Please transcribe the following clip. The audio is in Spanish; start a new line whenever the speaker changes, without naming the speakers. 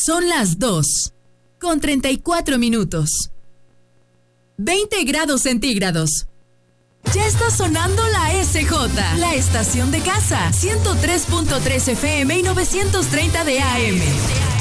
Son las 2:34. 20 grados centígrados. Ya está sonando la SJ, la estación de casa, 103.3 FM y 930 de AM.